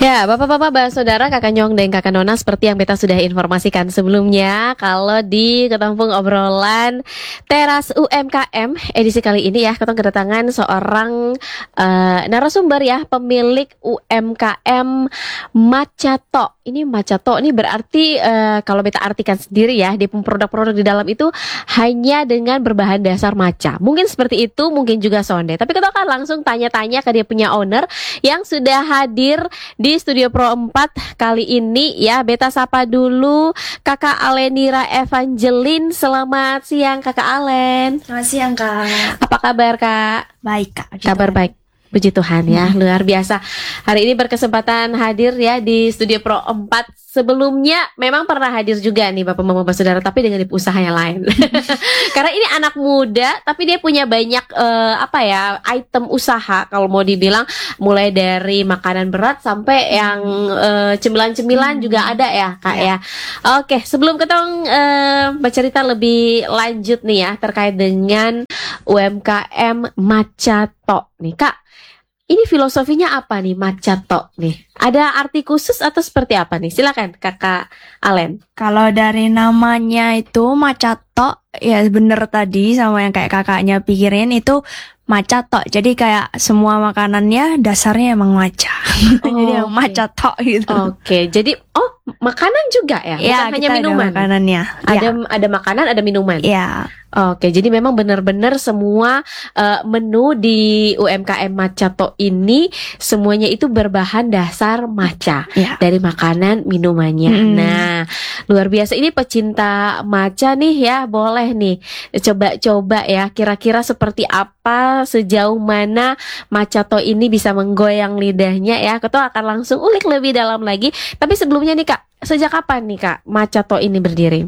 Ya, Bapak-bapak, saudara, Kakak Nyong dan Kakak Nona, seperti yang beta sudah informasikan sebelumnya, kalau di Ketampung Obrolan Teras UMKM edisi kali ini ya, kita kedatangan seorang narasumber ya, pemilik UMKM Macato. Ini Macato ini berarti kalau beta artikan sendiri ya, di produk-produk di dalam itu hanya dengan berbahan dasar maca. Mungkin seperti itu, mungkin juga sonde. Tapi kita akan langsung tanya-tanya ke dia punya owner yang sudah hadir di Studio Pro 4 kali ini ya. Beta sapa dulu Kakak Alenira Evangeline. Selamat siang Kakak Alen. Selamat siang Kak. Apa kabar Kak? Baik Kak. Kabar baik. Puji Tuhan ya, luar biasa. Hari ini berkesempatan hadir ya di Studio Pro 4. Sebelumnya memang pernah hadir juga nih Bapak-bapak saudara, tapi dengan usaha yang lain. Karena ini anak muda, tapi dia punya banyak item usaha kalau mau dibilang, mulai dari makanan berat sampai yang cemilan-cemilan juga ada ya Kak ya. Oke, sebelum kita bercerita lebih lanjut nih ya terkait dengan UMKM Macato nih Kak. Ini filosofinya apa nih Macato nih? Ada arti khusus atau seperti apa nih? Silakan Kakak Alen. Kalau dari namanya itu Macato, ya bener tadi sama yang kayak kakaknya pikirin itu Macato. Jadi kayak semua makanannya dasarnya emang maca. Jadi yang Macato gitu. Oke, jadi makanan juga ya? Ya, bukan hanya minuman. Ada makanannya. Ada makanan, ada minuman. Ya. Oke, jadi memang benar-benar semua menu di UMKM Macato ini semuanya itu berbahan dasar maca dari makanan minumannya. Nah, luar biasa, ini pecinta maca nih ya, boleh nih coba-coba ya kira-kira seperti apa, sejauh mana Macato ini bisa menggoyang lidahnya ya. Kita akan langsung ulik lebih dalam lagi. Tapi sebelumnya nih Kak, sejak kapan nih Kak Macato ini berdiri?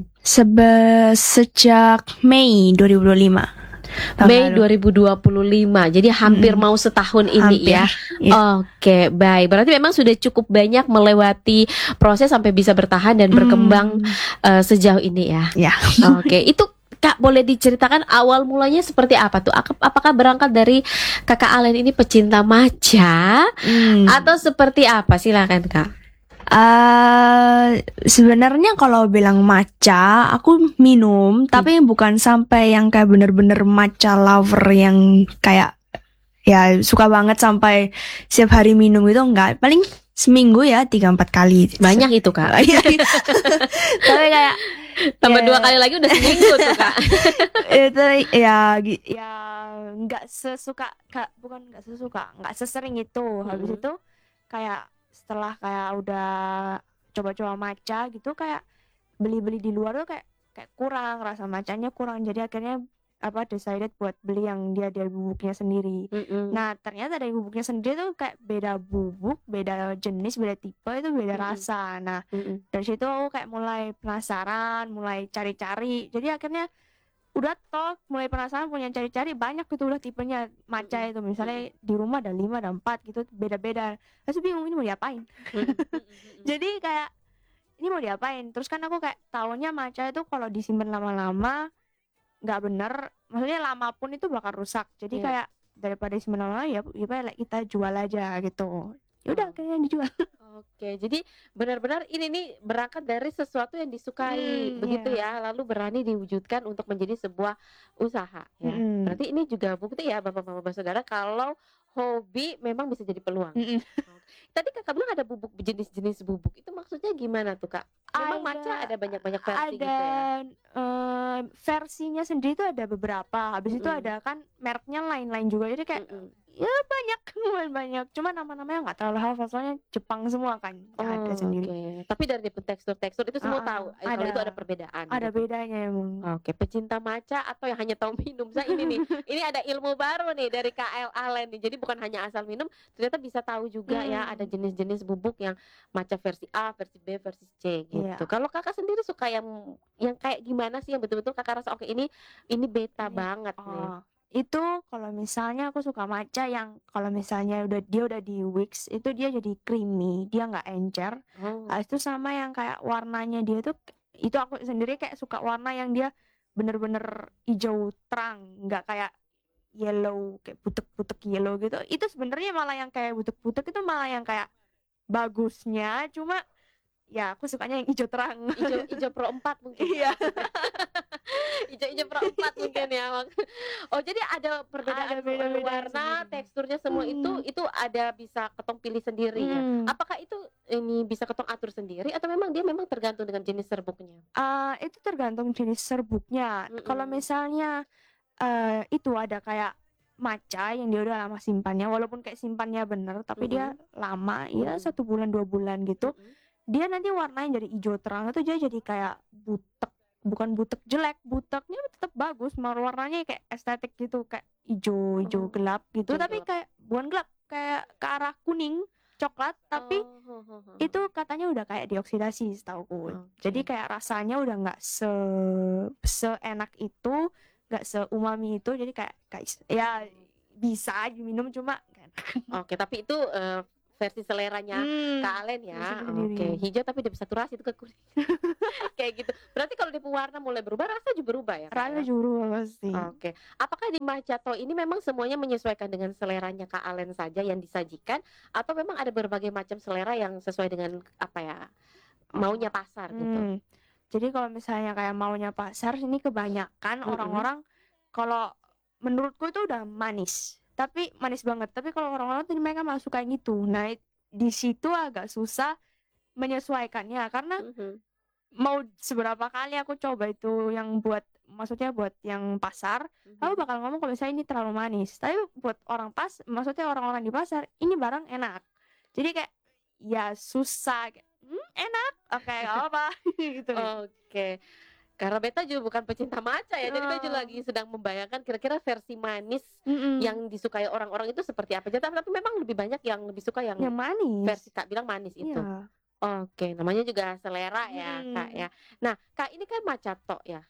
Sejak Mei 2025. Mei 2025. Jadi hampir mau setahun ini ya. Oke, baik. Berarti memang sudah cukup banyak melewati proses sampai bisa bertahan dan berkembang sejauh ini ya. Ya. Oke, itu Kak boleh diceritakan awal mulanya seperti apa tuh? Apakah berangkat dari Kakak Alen ini pecinta maca atau seperti apa? Silakan Kak. Sebenarnya kalau bilang matcha, aku minum, tapi bukan sampai yang kayak bener-bener matcha lover yang kayak ya suka banget sampai setiap hari minum itu enggak. Paling seminggu ya 3-4 kali. Banyak itu Kak. Tapi kayak tambah 2 kali lagi udah seminggu tuh Kak. Itu ya nggak sesuka bukan nggak sesuka, nggak sesering itu. Habis itu kayak setelah kayak udah coba-coba matcha gitu, kayak beli-beli di luar tuh kayak kurang, rasa matchanya kurang, jadi akhirnya decided buat beli yang dia bubuknya sendiri. Nah ternyata dari bubuknya sendiri tuh kayak beda bubuk, beda jenis, beda tipe, itu beda rasa. Nah dari situ aku kayak mulai penasaran, mulai cari-cari, jadi akhirnya udah mulai penasaran, punya cari-cari banyak gitu udah tipenya matcha itu. Misalnya di rumah ada 5, ada 4 gitu, beda-beda. Terus bingung ini mau diapain. Jadi kayak ini mau diapain. Terus kan aku kayak taunya matcha itu kalau disimpan lama-lama nggak bener, maksudnya lama pun itu bakal rusak. Jadi kayak daripada disimpan lama ya kita jual aja gitu. Ya udah kayaknya dijual. Oke, jadi benar-benar ini nih berangkat dari sesuatu yang disukai, begitu ya, lalu berani diwujudkan untuk menjadi sebuah usaha ya. Berarti ini juga bukti ya Bapak-bapak saudara kalau hobi memang bisa jadi peluang. Tadi Kakak bilang ada bubuk, jenis-jenis bubuk, itu maksudnya gimana tuh Kak? Memang matcha ada banyak-banyak versi gitu ya? Versinya sendiri tuh ada beberapa. Habis itu ada kan mereknya lain-lain juga, jadi kayak ya banyak, cuma nama-namanya nggak terlalu hafal soalnya Jepang semua kan. Ada sendiri. Tapi dari tekstur itu semua tahu kalau itu ada perbedaan. Ada gitu. Bedanya emang. Oke, pecinta matcha atau yang hanya tahu minum. Saya ini nih, ini ada ilmu baru nih dari KL Alen nih. Jadi bukan hanya asal minum, ternyata bisa tahu juga ya ada jenis-jenis bubuk yang matcha versi A, versi B, versi C gitu. Kalau Kakak sendiri suka yang kayak gimana sih, yang betul-betul Kakak rasa oke ini beta banget nih. Itu kalau misalnya aku suka matcha yang kalau misalnya dia udah di whisk itu dia jadi creamy, dia nggak encer. Itu sama yang kayak warnanya dia tuh, itu aku sendiri kayak suka warna yang dia bener-bener hijau terang, nggak kayak yellow, kayak butek-butek yellow gitu. Itu sebenarnya malah yang kayak butek-butek itu malah yang kayak bagusnya, cuma ya aku sukanya yang hijau terang. Ijo Pro 4 mungkin. Iya. Ijo Pro 4 mungkin ya. Oh, jadi ada perbedaan Ada beda-beda warna, sendiri. teksturnya semua itu ada bisa ketong pilih sendiri ya. Apakah itu ini bisa ketong atur sendiri atau memang dia memang tergantung dengan jenis serbuknya? Itu tergantung jenis serbuknya. Kalau misalnya itu ada kayak matcha yang dia udah lama simpannya, walaupun kayak simpannya bener tapi dia lama ya 1 bulan 2 bulan gitu, dia nanti warnanya jadi hijau terang, itu dia jadi kayak butek, bukan butek jelek, buteknya tetap bagus, warnanya kayak estetik gitu, kayak hijau gelap gitu, hijau tapi gelap. kayak bukan gelap, kayak ke arah kuning coklat, tapi itu katanya udah kayak dioksidasi setauku. Jadi kayak rasanya udah nggak seenak itu, nggak seumami itu, jadi kayak ya bisa diminum cuma kan. Oke, tapi itu versi seleranya Kak Alen ya. versi sendiri. Oke, hijau tapi disaturasi itu ke kuning. Kayak gitu. Berarti kalau dia warna mulai berubah, rasa juga berubah ya, Kak, Rasa ya? juru pasti. Oke. Apakah di Macato ini memang semuanya menyesuaikan dengan seleranya Kak Alen saja yang disajikan, atau memang ada berbagai macam selera yang sesuai dengan apa ya, maunya pasar gitu? Jadi kalau misalnya kayak maunya pasar, ini kebanyakan orang-orang kalau menurutku itu udah manis, tapi manis banget. Tapi kalau orang-orang tuh mereka malah suka yang itu. Nah, di situ agak susah menyesuaikannya, karena mau seberapa kali aku coba itu yang buat, maksudnya buat yang pasar, aku bakal ngomong kalau misalnya ini terlalu manis. Tapi buat maksudnya orang-orang di pasar, ini barang enak. Jadi kayak ya susah, kayak, enak, oke, gak apa gitu. Oke. Karena beta juga bukan pecinta matcha ya, jadi beta juga lagi sedang membayangkan kira-kira versi manis yang disukai orang-orang itu seperti apa. Tapi memang lebih banyak yang lebih suka yang manis. versi Kak bilang manis itu. Iya. Oke, namanya juga selera ya Kak ya. Nah, Kak ini kan Macato ya.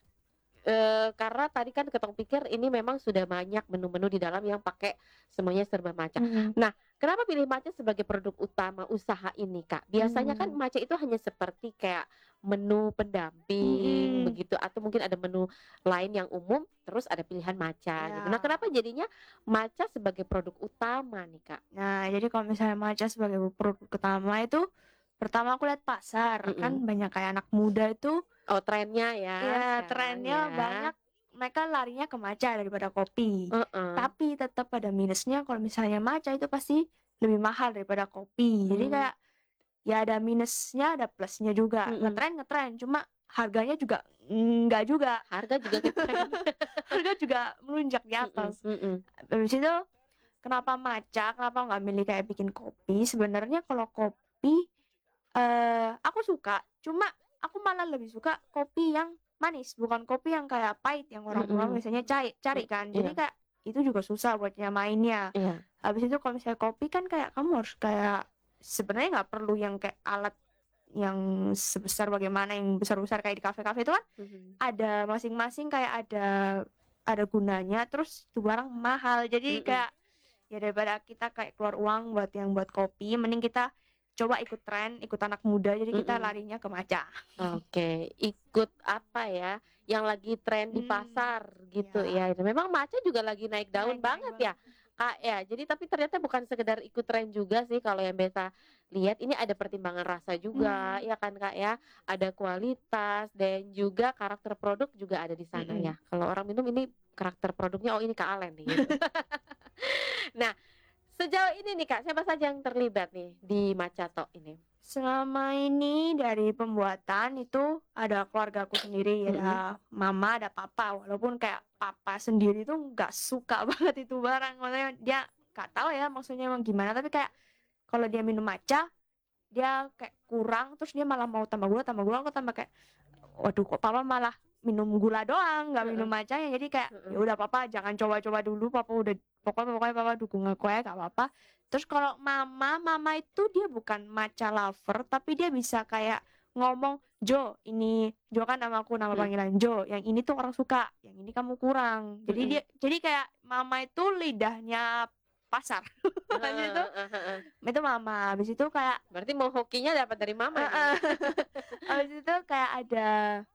Karena tadi kan ketong pikir ini memang sudah banyak menu-menu di dalam yang pakai semuanya serba matcha. Nah, kenapa pilih matcha sebagai produk utama usaha ini, Kak? Biasanya kan matcha itu hanya seperti kayak menu pendamping begitu, atau mungkin ada menu lain yang umum, terus ada pilihan matcha gitu. Nah, kenapa jadinya matcha sebagai produk utama nih, Kak? Nah, jadi kalau misalnya matcha sebagai produk utama itu, pertama aku lihat pasar, kan banyak kayak anak muda itu. Oh, trennya ya. Iya, trennya banyak, mereka larinya ke matcha daripada kopi. Tapi tetap ada minusnya, kalau misalnya matcha itu pasti lebih mahal daripada kopi. Jadi kayak ya ada minusnya, ada plusnya juga. Ngetren, cuma harganya juga enggak juga. Harga juga ngetren. Harga juga melunjak di atas. Habis itu kenapa matcha? Kenapa nggak milih kayak bikin kopi? Sebenarnya kalau kopi aku suka, cuma aku malah lebih suka kopi yang manis, bukan kopi yang kayak pahit yang orang-orang biasanya cari kan. Jadi kayak itu juga susah buat nyamainnya. Habis itu kalau misalnya kopi kan kayak kamu harus kayak, sebenarnya nggak perlu yang kayak alat yang sebesar bagaimana, yang besar-besar kayak di kafe-kafe itu kan. Ada masing-masing kayak ada gunanya, terus itu barang mahal. Jadi kayak ya daripada kita kayak keluar uang buat kopi, mending kita coba ikut tren, ikut anak muda, jadi kita larinya ke matcha. Oke, ikut apa ya yang lagi tren di pasar gitu ya. Memang matcha juga lagi naik daun banget ya, Kak ya. Jadi tapi ternyata bukan sekedar ikut tren juga sih, kalau yang beta lihat ini ada pertimbangan rasa juga, ya kan Kak ya. Ada kualitas dan juga karakter produk juga ada di sana ya. Kalau orang minum ini karakter produknya, oh ini Kak Alen nih gitu. Nah, sejauh ini nih Kak, siapa saja yang terlibat nih di Macato ini? Selama ini dari pembuatan itu ada keluargaku sendiri, ada mama, ada papa. Walaupun kayak papa sendiri tuh nggak suka banget itu barang, maksudnya dia nggak tahu ya maksudnya emang gimana. Tapi kayak kalau dia minum matcha, dia kayak kurang, terus dia malah mau tambah gula. Aku tambah kayak, waduh kok papa malah minum gula doang, nggak minum matchanya. Jadi kayak ya udah papa jangan coba-coba dulu, papa udah pokoknya papa dukung aku ya, gak apa-apa. Terus kalau mama itu dia bukan matcha lover, tapi dia bisa kayak ngomong, Jo, ini Jo kan namaku, nama panggilan Jo, yang ini tuh orang suka, yang ini kamu kurang. Jadi jadi kayak mama itu lidahnya pasar. Itu mama. Habis itu kayak berarti mau hokinya dapat dari mama. Habis itu kayak ada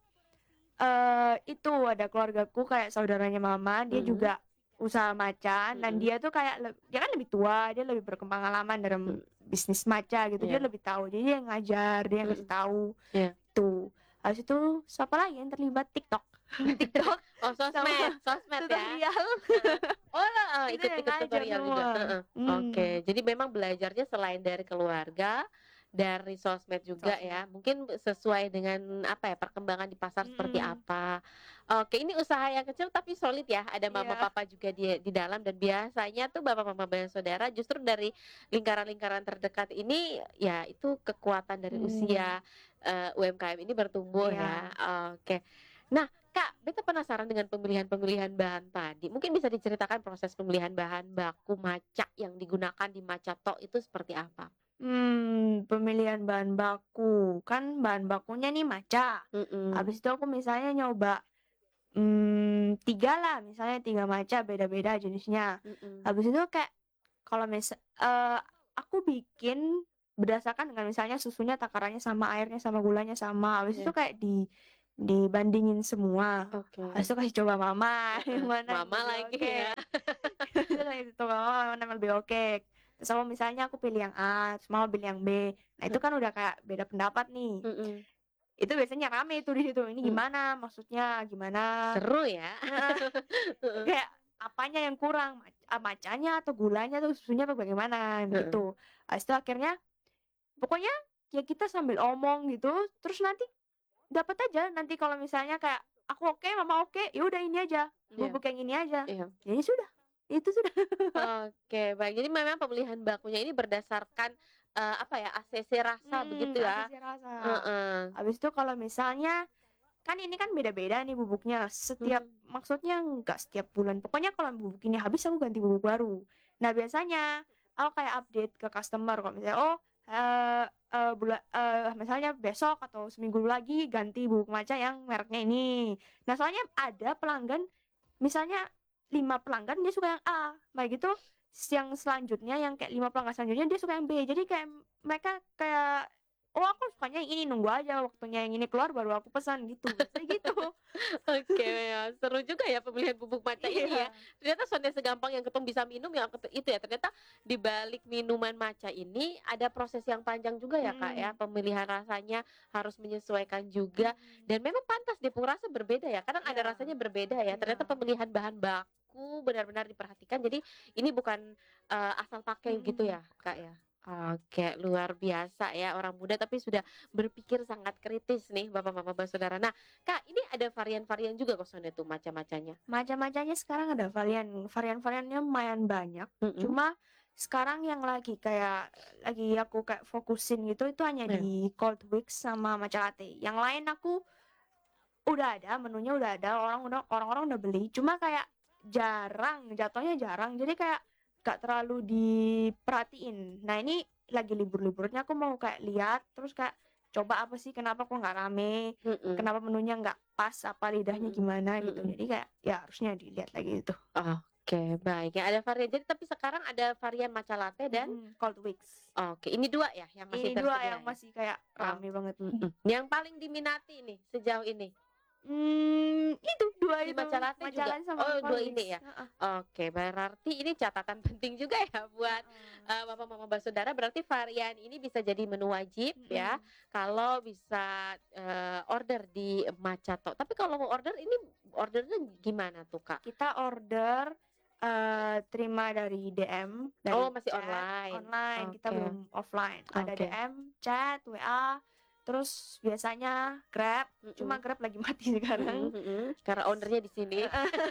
itu ada keluargaku kayak saudaranya mama, dia juga usaha matcha, dan dia tuh kayak dia kan lebih tua, dia lebih berpengalaman dalam bisnis matcha gitu, dia Iya. lebih tahu, jadi dia ngajar, dia Mm-mm. ngasih tahu Iya. tuh. Habis itu siapa lagi yang terlibat? TikTok. TikTok Oh, sosmed, sama sosmed ya. tutorial Heeh. Oh, itu yang ikut-ikut ngajar tutorial juga. semua. Heeh. Oke, jadi memang belajarnya selain dari keluarga, dari sosmed juga Sosmed. ya. Mungkin sesuai dengan apa ya, perkembangan di pasar seperti Mm-mm. apa. Oke, ini usaha yang kecil tapi solid ya. Ada mama Iya. papa juga di dalam, dan biasanya tuh bapak mama dan saudara justru dari lingkaran-lingkaran terdekat ini ya itu kekuatan dari Hmm. usia UMKM ini bertumbuh ya. Iya. Oke. Nah, Kak, beta penasaran dengan pemilihan-pemilihan bahan tadi. Mungkin bisa diceritakan proses pemilihan bahan baku matcha yang digunakan di matcha tok itu seperti apa? Pemilihan bahan baku. Kan bahan bakunya nih matcha. Mhm, Habis itu aku misalnya nyoba 3 lah, misalnya 3 matcha beda-beda jenisnya. mhm, Habis itu kayak kalau aku bikin berdasarkan dengan misalnya susunya takarannya sama, airnya sama, gulanya sama. Habis itu iya, kayak dibandingin semua. oke, Habis itu kasih coba mama yang heeh, mana yang mama lebih lagi oke. ya, Itu kasih coba mama mana yang lebih oke. Terus sama misalnya aku pilih yang A, terus mama pilih yang B. Nah, itu kan udah kayak beda pendapat nih. mhm, Itu biasanya rame tuh di situ. Ini mhm, gimana? Maksudnya gimana? seru ya, Heeh, heeh, kayak apanya yang kurang? Macanya atau gulanya tuh susunya apa bagaimana heeh, gitu. Habis itu akhirnya pokoknya ya kita sambil omong gitu, terus nanti dapat aja. Nanti kalau misalnya kayak aku oke, mama oke, ya udah ini aja, iya, bubuk yang ini aja. iya. Jadi sudah, itu sudah. Oke, baik. Jadi memang pemilihan bakunya ini berdasarkan, apa ya, ACC rasa begitu ya? Asisi rasa. Heeh, Habis itu kalau misalnya kan ini kan beda-beda nih bubuknya. mhm, Maksudnya nggak setiap bulan. Pokoknya kalau bubuk ini habis aku ganti bubuk baru. Nah, biasanya aku kayak update ke customer kalau misalnya misalnya besok atau seminggu lagi ganti bubuk matcha yang mereknya ini. Nah, soalnya ada pelanggan misalnya 5 pelanggan dia suka yang A. Nah, gitu yang selanjutnya yang kayak 5 pelanggan selanjutnya dia suka yang B. Jadi kayak mereka kayak oh aku sukanya yang ini, nunggu aja waktunya yang ini keluar baru aku pesan gitu, biasanya gitu. oke ya, seru juga ya pemilihan bubuk matcha ini ya. Iya. Ternyata sonde segampang yang ketong bisa minum yang itu ya, ternyata di balik minuman matcha ini ada proses yang panjang juga ya, Kak, ya. Mm-mm. Pemilihan rasanya harus menyesuaikan juga, Mm-mm. dan memang pantas Depung rasa berbeda ya, kadang ada Iya. rasanya berbeda ya. Ternyata Iya. pemilihan bahan baku benar-benar diperhatikan, jadi ini bukan, asal pakai gitu Mm-mm. ya, Kak, ya? Oke, luar biasa ya orang muda tapi sudah berpikir sangat kritis nih Bapak-bapak saudara. Nah, Kak, ini ada varian-varian juga kok Sonde tuh macam-macamnya. Macam-macamnya sekarang ada varian-variannya lumayan banyak. Mhm. Cuma sekarang yang lagi aku kayak fokusin gitu itu hanya Iya. di cold Wix sama matcha latte. Yang lain aku udah ada, menunya udah ada, orang-orang udah beli. Cuma kayak jarang, jatuhnya jarang. Jadi kayak gak terlalu diperhatiin. Nah, ini lagi libur-liburnya aku mau kayak lihat terus kayak coba apa sih, kenapa kok nggak rame, Mhm. kenapa menunya nggak pas, apa lidahnya Mhm. gimana gitu. Mhm. Jadi kayak ya harusnya dilihat lagi itu. Oke, baik. Ya ada varian. Jadi tapi sekarang ada varian matcha latte dan Cold Wix. oke, ini 2 ya yang masih Ini dua tersedia yang ya? masih kayak Oh, rame banget. yang paling diminati nih sejauh ini? Itu dua Si itu, matcha latte matcha juga? latte sama Oh, 2 Cold ini Wix. ya? Oke, berarti ini catatan penting juga ya buat, Heeh. Bapak Mama Basudara, berarti varian ini bisa jadi menu wajib ya, Mm-mm. kalau bisa, order di Matcha Tok. Tapi kalau mau order ini ordernya gimana tuh, Kak? Kita order terima dari DM, Oh, dari masih chat online? online, kita Oke, belum offline. Ada oke, DM, chat, WA, terus biasanya Grab, cuma mhm, Grab lagi mati sekarang. mhm, mhm, karena owner-nya di sini.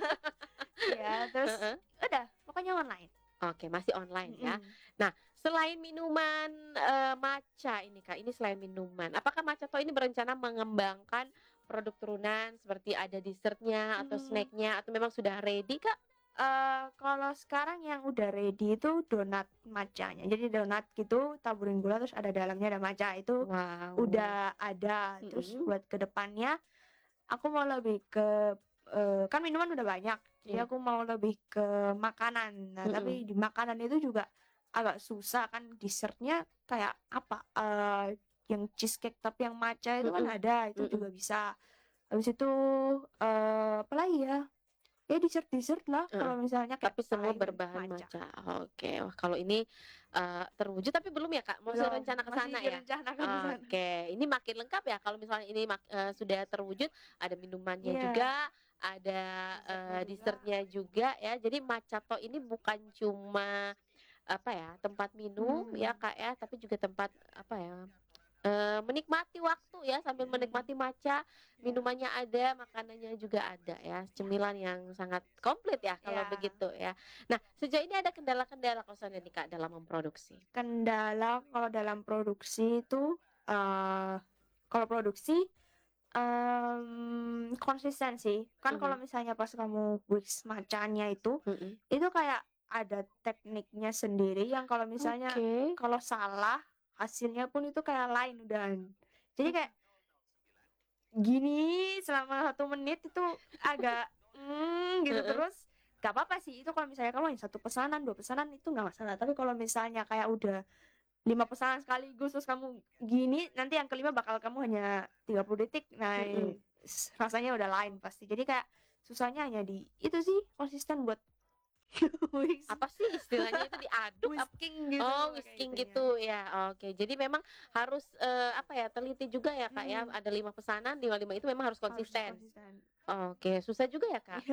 Ya, terus Heeh. udah, pokoknya online. Oke, masih online ya. Mm-mm. Nah, selain minuman, matcha ini, Kak, ini selain minuman, apakah Matcha Tok ini berencana mengembangkan produk turunan seperti ada dessertnya atau Hmm, snack-nya atau memang sudah ready, Kak? kalau sekarang yang udah ready itu donat matchanya. Jadi donat gitu, taburin gula terus ada dalamnya ada matcha itu Wow. udah ada. Terus Mhm, buat kedepannya aku mau lebih ke kan minuman udah banyak, jadi iya, aku mau lebih ke makanan. Nah, mhm, tapi di makanan itu juga agak susah kan dessertnya kayak apa? Yang cheesecake tapi yang matcha itu kan mhm, ada, itu mhm. juga bisa. Habis itu apa lagi ya? Ya dessert lah kalau misalnya kayak Tapi semua pie, berbahan matcha. Oke, wah kalau ini terwujud tapi belum ya Kak? Masih belum, rencana ke masih sana ya? direncanakan di sana. Oke, ini makin lengkap ya kalau misalnya ini sudah terwujud, ada minumannya Iya, juga, ada dessertnya juga. dessertnya juga ya. Jadi Maccato ini bukan cuma apa ya, tempat minum ya Kak ya, tapi juga tempat apa ya, menikmati waktu ya sambil menikmati matcha, minumannya ada, makanannya juga ada ya, cemilan yang sangat komplit ya kalau Ya, begitu ya. Nah, sejauh ini ada kendala-kendala kosannya nih Kak dalam memproduksi? kendala kalau dalam produksi itu kalau produksi konsisten sih. Kan kalau Mhm, misalnya pas kamu whisk matchanya mhm. itu kayak ada tekniknya sendiri yang kalau misalnya Oke. kalau salah hasilnya pun itu kayak lain udahan. Jadi kayak gini selama 1 menit itu agak gitu Heeh. terus gak apa-apa sih itu kalau misalnya kamu hanya 1 pesanan 2 pesanan itu nggak masalah tapi kalau misalnya kayak udah 5 pesanan sekaligus terus kamu gini nanti yang kelima bakal kamu hanya 30 detik nah Mhm. rasanya udah lain pasti jadi kayak susahnya hanya di itu sih konsisten buat whisk Apa sih istilahnya itu diaduk whisking gitu oh, kayak whisking itunya gitu ya. Oke. Jadi memang harus apa ya, teliti juga ya Kak ya. Mm, Ada 5 pesanan, 5 itu memang harus harus konsisten. konsisten Oke, susah juga ya Kak?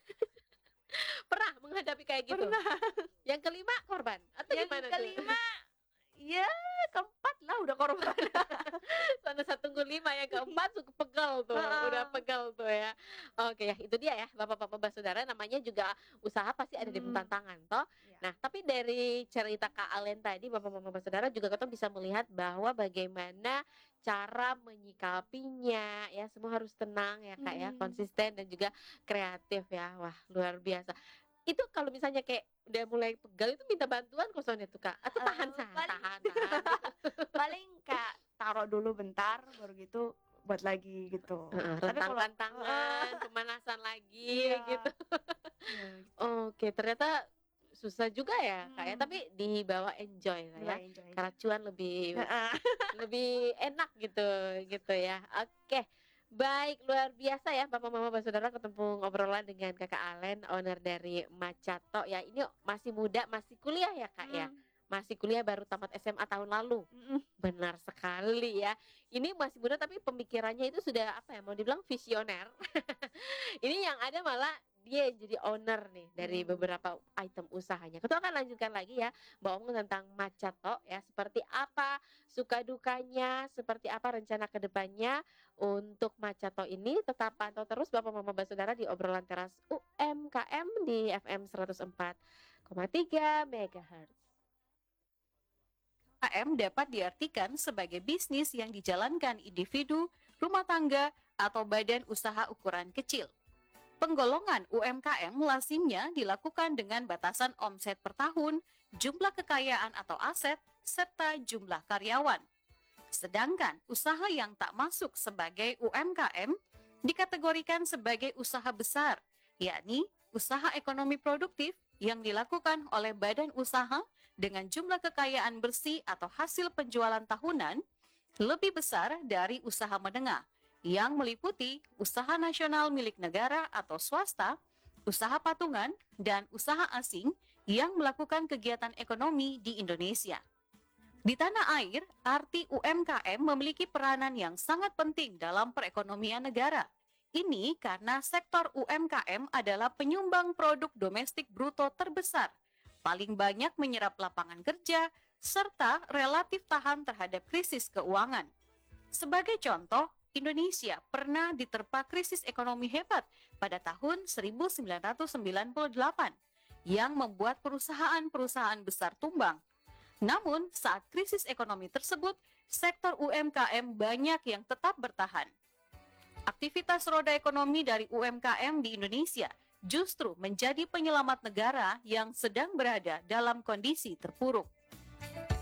Pernah menghadapi kayak gitu? pernah Yang kelima korban atau yang gimana tuh? kelima ya keempat lah udah korban Sana 1 tunggu 5 yang keempat suka pegal tuh, udah Heeh. pegal tuh ya. Oke ya, itu dia ya Bapak-bapak saudara namanya juga usaha pasti ada debut Hmm, tantangan toh. ya. Nah, tapi dari cerita Kak Alen tadi Bapak-bapak saudara juga kita bisa melihat bahwa bagaimana cara menyikapinya ya semua harus tenang ya Kak ya, Hmm. konsisten dan juga kreatif ya. Wah, luar biasa. Itu kalau misalnya kayak udah mulai pegal itu minta bantuan kosannya tuh Kak? Atau tahan Paling tahan gitu? paling kayak taruh dulu bentar baru gitu buat lagi gitu Heeh, tapi kalau rentangkan tangan, pemanasan lagi gitu. iya iya gitu. Oke, ternyata susah juga ya, Kak, ya, tapi Hmm, dibawa enjoy lah ya. coba enjoy Karena cuan lebih Heeh. lebih enak gitu gitu ya. Oke. Baik, luar biasa ya Bapak Mama Saudara ketemu obrolan dengan Kakak Alen, owner dari Macato ya. Ini masih muda, masih kuliah ya, Kak, ya? Hmm, Masih kuliah baru tamat SMA tahun lalu. mm-mm. Benar sekali ya. Ini masih muda tapi pemikirannya itu sudah apa ya, mau dibilang visioner. Ini yang ada malah dia yang jadi owner nih dari beberapa item usahanya. Kita akan lanjutkan lagi ya, ngomong tentang Macato ya, seperti apa suka dukanya, seperti apa rencana kedepannya untuk Macato ini. Tetap pantau terus Bapak Mama Saudara di obrolan teras UMKM di FM 104,3 MHz. UMKM dapat diartikan sebagai bisnis yang dijalankan individu, rumah tangga, atau badan usaha ukuran kecil. Penggolongan UMKM lazimnya dilakukan dengan batasan omset per tahun, jumlah kekayaan atau aset, serta jumlah karyawan. Sedangkan usaha yang tak masuk sebagai UMKM dikategorikan sebagai usaha besar, yakni usaha ekonomi produktif yang dilakukan oleh badan usaha dengan jumlah kekayaan bersih atau hasil penjualan tahunan lebih besar dari usaha menengah yang meliputi usaha nasional milik negara atau swasta, usaha patungan, dan usaha asing yang melakukan kegiatan ekonomi di Indonesia. Di tanah air, arti UMKM memiliki peranan yang sangat penting dalam perekonomian negara. Ini karena sektor UMKM adalah penyumbang produk domestik bruto terbesar, paling banyak menyerap lapangan kerja, serta relatif tahan terhadap krisis keuangan. Sebagai contoh, Indonesia pernah diterpa krisis ekonomi hebat pada tahun 1998 yang membuat perusahaan-perusahaan besar tumbang. Namun, saat krisis ekonomi tersebut, sektor UMKM banyak yang tetap bertahan. Aktivitas roda ekonomi dari UMKM di Indonesia justru menjadi penyelamat negara yang sedang berada dalam kondisi terpuruk.